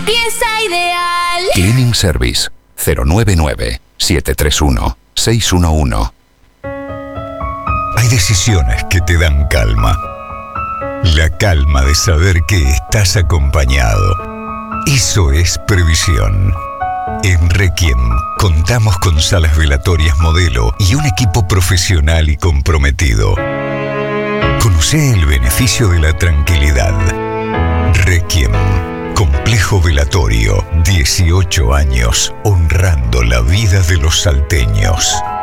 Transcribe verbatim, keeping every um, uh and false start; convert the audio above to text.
limpieza ideal. Cleaning Service cero nueve nueve, siete tres uno, seis uno uno. Hay decisiones que te dan calma. La calma de saber que estás acompañado. Eso es previsión. En Requiem contamos con salas velatorias modelo y un equipo profesional y comprometido. Conoce el beneficio de la tranquilidad. Requiem, complejo velatorio, dieciocho años honrando la vida de los salteños.